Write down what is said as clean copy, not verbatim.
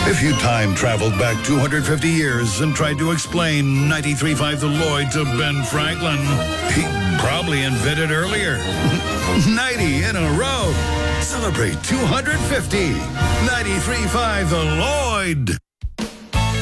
If you time traveled back 250 years and tried to explain 93.5 The Lloyd to Ben Franklin, he'd probably invent it earlier. 90 in a row. Celebrate 250. 93.5 The Lloyd.